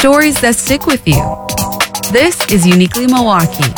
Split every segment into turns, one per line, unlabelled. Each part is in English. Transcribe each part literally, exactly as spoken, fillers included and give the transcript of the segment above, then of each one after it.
Stories that stick with you. This is Uniquely Milwaukee.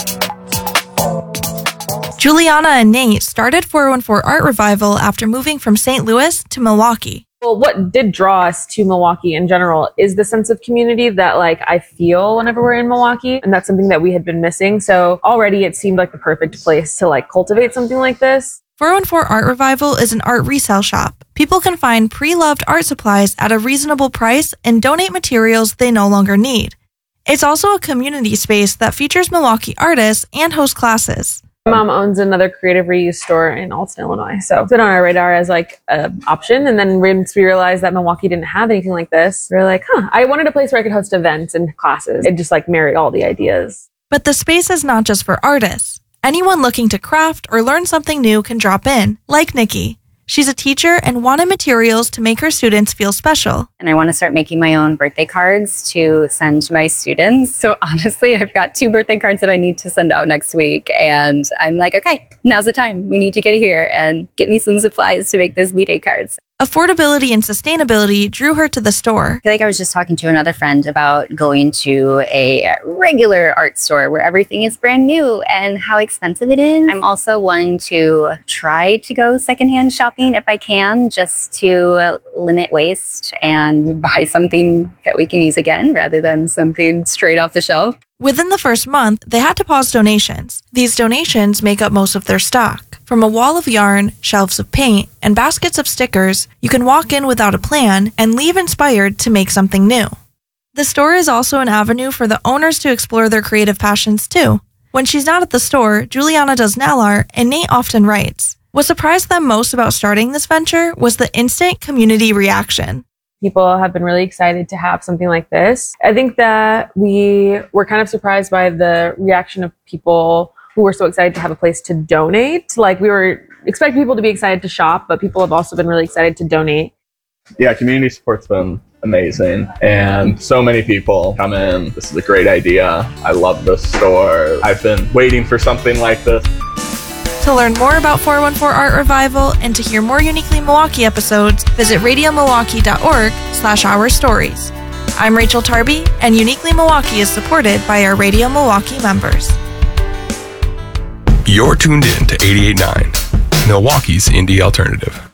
Juliana and Nate started four one four Art Revival after moving from Saint Louis to Milwaukee.
Well, what did draw us to Milwaukee in general is the sense of community that like I feel whenever we're in Milwaukee. And that's something that we had been missing. So already it seemed like the perfect place to like cultivate something like this.
four one four Art Revival is an art resale shop. People can find pre-loved art supplies at a reasonable price and donate materials they no longer need. It's also a community space that features Milwaukee artists and hosts classes.
My mom owns another creative reuse store in Alton, Illinois. So it's been on our radar as like an option. And then once we realized that Milwaukee didn't have anything like this, we were like, huh, I wanted a place where I could host events and classes. It just like married all the ideas.
But the space is not just for artists. Anyone looking to craft or learn something new can drop in, like Nikki. She's a teacher and wanted materials to make her students feel special.
And I want to start making my own birthday cards to send to my students. So honestly, I've got two birthday cards that I need to send out next week. And I'm like, okay, now's the time. We need to get here and get me some supplies to make those B-Day cards.
Affordability and sustainability drew her to the store.
I feel like I was just talking to another friend about going to a regular art store where everything is brand new and how expensive it is. I'm also wanting to try to go secondhand shopping if I can, just to limit waste and buy something that we can use again rather than something straight off the shelf.
Within the first month, they had to pause donations. These donations make up most of their stock. From a wall of yarn, shelves of paint, and baskets of stickers, you can walk in without a plan and leave inspired to make something new. The store is also an avenue for the owners to explore their creative passions too. When she's not at the store, Juliana does nail art and Nate often writes. What surprised them most about starting this venture was the instant community reaction.
People have been really excited to have something like this. I think that we were kind of surprised by the reaction of people who were so excited to have a place to donate. Like we were expecting people to be excited to shop, but people have also been really excited to donate.
Yeah, community support's been amazing. And so many people come in. This is a great idea. I love this store. I've been waiting for something like this.
To learn more about four one four Art Revival and to hear more Uniquely Milwaukee episodes, visit radio milwaukee dot org slash our stories. I'm Rachel Tarby, and Uniquely Milwaukee is supported by our Radio Milwaukee members.
You're tuned in to eighty-eight point nine, Milwaukee's indie alternative.